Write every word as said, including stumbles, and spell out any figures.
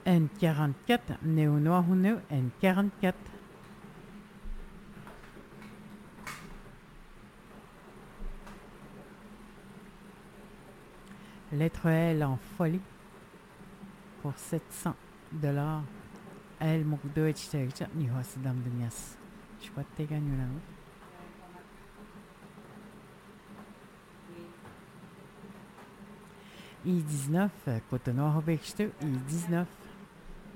N quarante-quatre, Néo-Noir-Houneux, N quarante-quatre. Lettre L en folie pour sept cents dollars. L مقدوة تشتريت نيوها سدام دنياس. Je crois que tu gagnes là. I dix-neuf, Cotonou Robexte, I dix-neuf.